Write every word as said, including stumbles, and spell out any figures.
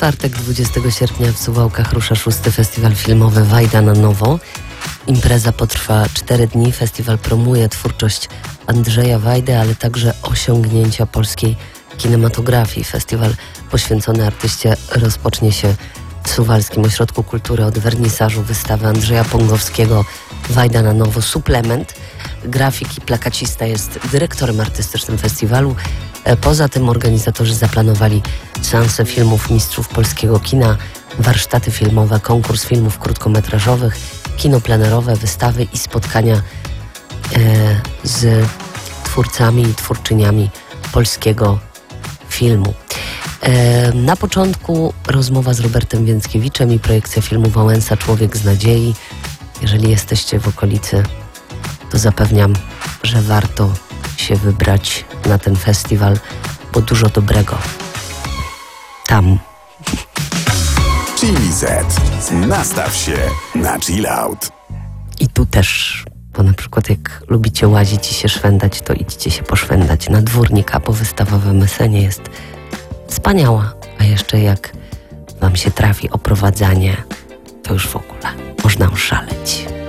czwartek, dwudziestego sierpnia w Suwałkach rusza szósty festiwal filmowy Wajda na nowo. Impreza potrwa cztery dni. Festiwal promuje twórczość Andrzeja Wajdy, ale także osiągnięcia polskiej kinematografii. Festiwal poświęcony artyście rozpocznie się w Suwalskim Ośrodku Kultury od wernisażu wystawy Andrzeja Pągowskiego Wajda na nowo Suplement. Grafik i plakacista jest dyrektorem artystycznym festiwalu. Poza tym organizatorzy zaplanowali seanse filmów mistrzów polskiego kina, warsztaty filmowe, konkurs filmów krótkometrażowych, kino plenerowe, wystawy i spotkania e, z twórcami i twórczyniami polskiego filmu. E, na początku rozmowa z Robertem Więckiewiczem i projekcja filmu Wałęsa Człowiek z nadziei. Jeżeli jesteście w okolicy, to zapewniam, że warto się wybrać na ten festiwal, bo dużo dobrego tam. Chili Set. Nastaw się na chill out. I tu też, bo na przykład jak lubicie łazić i się szwendać, to idźcie się poszwendać na Dwórnika, bo wystawa w M S N-ie jest wspaniała. A jeszcze jak wam się trafi oprowadzanie, to już w ogóle można oszaleć.